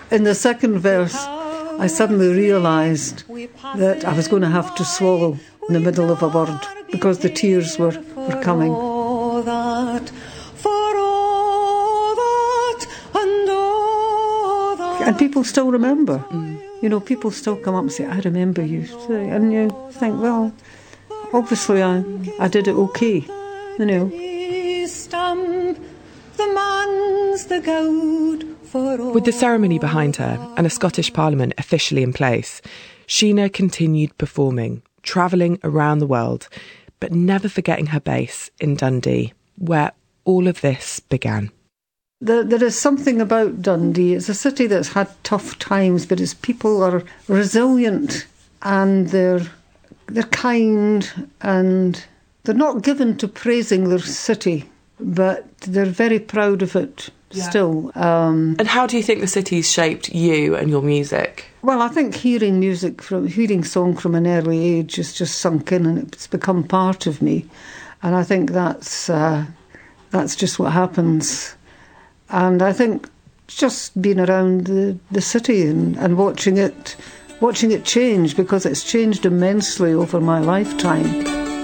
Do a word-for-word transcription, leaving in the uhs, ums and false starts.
in the second verse, I suddenly realised that I was going to have to swallow in the middle of a word because the tears were, were coming. And people still remember. Mm. You know, people still come up and say, I remember you. And you think, well, obviously I, I did it okay, you know. With the ceremony behind her and a Scottish Parliament officially in place, Sheena continued performing, travelling around the world, but never forgetting her base in Dundee, where all of this began. There, there is something about Dundee. It's a city that's had tough times, but its people are resilient and they're they're kind and they're not given to praising their city, but they're very proud of it yeah. still. Um, and how do you think the city's shaped you and your music? Well, I think hearing music, from hearing song from an early age has just sunk in and it's become part of me. And I think that's uh, that's just what happens. And I think just being around the, the city and, and watching it, watching it change, because it's changed immensely over my lifetime.